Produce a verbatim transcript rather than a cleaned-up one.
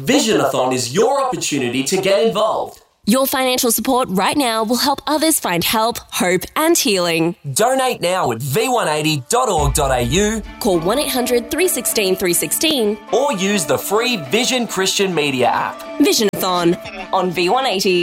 Visionathon is your opportunity to get involved. Your financial support right now will help others find help, hope and healing. Donate now at v one eighty dot org dot a u, call one eight hundred three one six three one six, or use the free Vision Christian Media app. Visionathon on V one eighty.